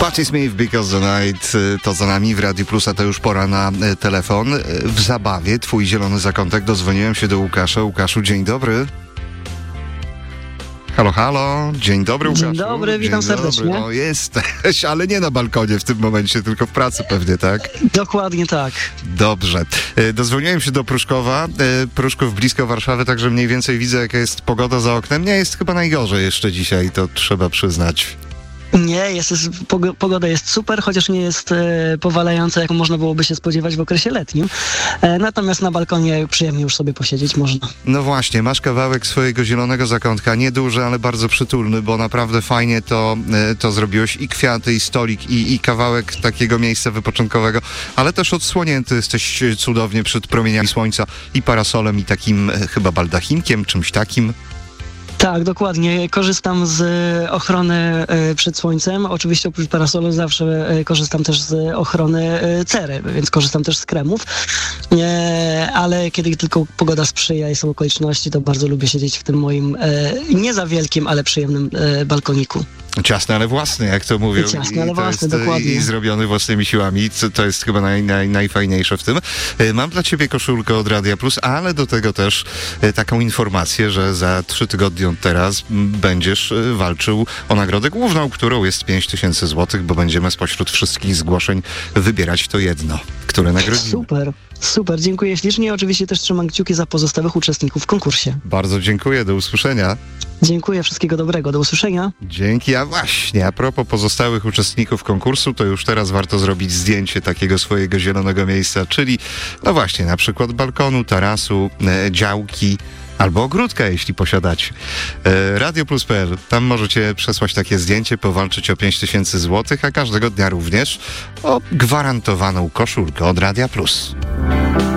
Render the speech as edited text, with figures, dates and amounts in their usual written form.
Patti Smith, Because the Night to za nami w Radiu Plus, a to już pora na telefon. W zabawie twój zielony zakątek. Dodzwoniłem się do Łukasza. Łukaszu, dzień dobry. Halo, halo. Dzień dobry, Łukaszu. Dzień dobry, witam serdecznie. No jesteś, ale nie na balkonie w tym momencie, tylko w pracy pewnie, tak? Dokładnie tak. Dobrze. Dodzwoniłem się do Pruszkowa. Pruszków blisko Warszawy, także mniej więcej widzę, jaka jest pogoda za oknem. Nie jest chyba najgorzej jeszcze dzisiaj, to trzeba przyznać. Nie, pogoda jest super, chociaż nie jest powalająca, jak można byłoby się spodziewać w okresie letnim. Natomiast na balkonie przyjemnie już sobie posiedzieć można. No właśnie, masz kawałek swojego zielonego zakątka, nieduży, ale bardzo przytulny, bo naprawdę fajnie to zrobiłeś. I kwiaty, i stolik, i kawałek takiego miejsca wypoczynkowego, ale też odsłonięty jesteś cudownie przed promieniami słońca i parasolem, i takim chyba baldachinkiem, czymś takim. Tak, dokładnie. Korzystam z ochrony przed słońcem. Oczywiście oprócz parasolu zawsze korzystam też z ochrony cery, więc korzystam też z kremów. Ale kiedy tylko pogoda sprzyja i są okoliczności, to bardzo lubię siedzieć w tym moim nie za wielkim, ale przyjemnym balkoniku. Ciasny, ale własny, jak to mówią. Ciasny, ale własny, dokładnie. I zrobiony własnymi siłami. To jest chyba najfajniejsze w tym. Mam dla ciebie koszulkę od Radia Plus, ale do tego też taką informację, że za 3 tygodnie od teraz będziesz walczył o nagrodę główną, którą jest 5000 zł, bo będziemy spośród wszystkich zgłoszeń wybierać to jedno, które nagrodzimy. Super, dziękuję ślicznie. Oczywiście też trzymam kciuki za pozostałych uczestników w konkursie. Bardzo dziękuję, do usłyszenia. Dziękuję, wszystkiego dobrego, do usłyszenia. Dzięki, a właśnie, a propos pozostałych uczestników konkursu, to już teraz warto zrobić zdjęcie takiego swojego zielonego miejsca, czyli no właśnie, na przykład balkonu, tarasu, działki, albo ogródka, jeśli posiadacie. Radioplus.pl, tam możecie przesłać takie zdjęcie, powalczyć o 5000 zł, a każdego dnia również o gwarantowaną koszulkę od Radia Plus.